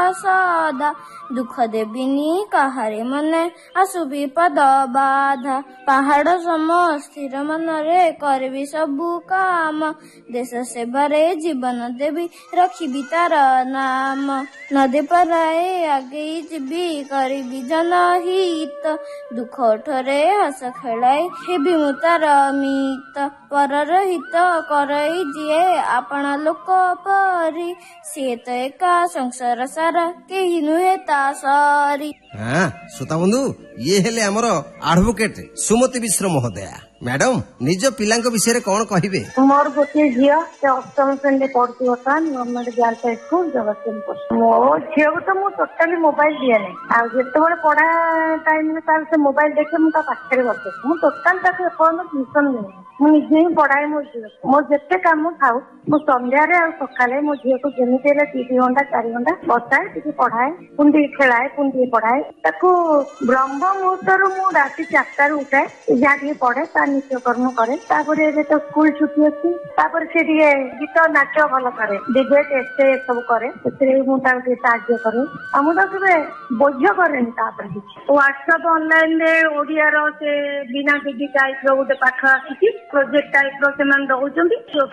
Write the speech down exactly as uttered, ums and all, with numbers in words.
ସଦା ଦୁଃଖ ଦେବିନି କାହାରି ମନେ ଆସୁ ବିପଦ ବାଧା ପାହାଡ଼ ସମ ସ୍ଥିର ମନରେ କରିବି ସବୁ କାମ ଦେଶ ସେବାରେ ଜୀବନ ଦେବି ରଖିବି ତାର ନାମ ନଦୀ ପରାଏ ଆଗେଇ ଯିବି କରିବି ଜନହିତ ଦୁଃଖ ଓଠରେ ହସ ଖେଳାଇ ହେବି ମୁଁ ତାର ମିତ ପରର ହିତ କରଇ ଯିଏ ଆପଣା ଲୋକ ପରି ସିଏ ତ ଏକା ସଂସାର ସାରା କେହି ନୁହେଁ ତା ସରି। ହଁ ଶ୍ରୋତା ବନ୍ଧୁ ଇଏ ହେଲେ ଆମର ଆଡଭୋକେଟ ସୁମତି ମିଶ୍ର ମହୋଦୟା। ମ୍ୟାଡାମ ନିଜ ପିଲାଙ୍କ ବିଷୟରେ କଣ କହିବେ? ମୋର ଗୋଟିଏ ଝିଅ ସେ ଅଷ୍ଟମ ଶ୍ରେଣୀରେ ପଢୁଛି ବର୍ତ୍ତମାନ ଗଭର୍ଣ୍ଣମେଣ୍ଟ ଗାର୍ଲସ ହାଇସ୍କୁଲ ଜଗତସିଂହପୁର। ମୋ ଝିଅକୁ ତ ମୁଁ ଟୋଟାଲି ମୋବାଇଲ ଦିଏ ନାହିଁ ଆଉ ଯେତେବେଳେ ପଢା ଟାଇମରେ ତାର ସେ ମୋବାଇଲ ଦେଖେ ମୁଁ ତା ପାଖରେ ବସେ ମୁଁ ଟୋଟାଲ ତାକୁ ଏପର୍ଯ୍ୟନ୍ତ ଟ୍ୟୁସନ ନିଏ ମୁଁ ନିଜେ ହିଁ ପଢାଏ ମୋ ଝିଅକୁ। ମୋର ଯେତେ କାମ ଥାଉ ମୁଁ ସନ୍ଧ୍ୟାରେ ଆଉ ସକାଳେ ମୋ ଝିଅକୁ ଯେମିତି ହେଲେ ଦି ଦି ଘଣ୍ଟା ଚାରି ଘଣ୍ଟା ବସାଏ ଟିକେ ପଢାଏ ପୁଣି ଟିକେ ଖେଳାଏ ପୁଣି ଟିକେ ପଢାଏ ତାକୁ ବ୍ରହ୍ମ ମୁହୂର୍ତ୍ତରୁ ମୁଁ ରାତି ଚାରିଟାରୁ ଉଠାଏ ଯାହା ଟିକେ ପଢେ ତା ନିତ୍ୟକର୍ମ କରେ ତାପରେ ଏବେ ତ ସ୍କୁଲ ଛୁଟି ଅଛି ତାପରେ ସେ ଟିକେ ଗୀତ ନାଚ ଭଲ କରେ ଡିବେଟ ଏସେ ସବୁ କରେ ସେଥିରେ ମୁଁ ତାକୁ ଟିକେ ସାହାଯ୍ୟ କରେ ଆଉ ମୁଁ ତାକୁ କେବେ ବୋଝ କରେନି ତାପରେ କିଛି। ହ୍ୱାଟ୍ସଆପ ଅନଲାଇନ ରେ ଓଡିଆର ସେ ବିନା ବିଧି ଟାଇପ ର ଗୋଟେ ପାଠ ଆସିଛି ପ୍ରୋଜେକ୍ଟ ଟାଇପ ର ସେମାନେ ଦଉଛନ୍ତି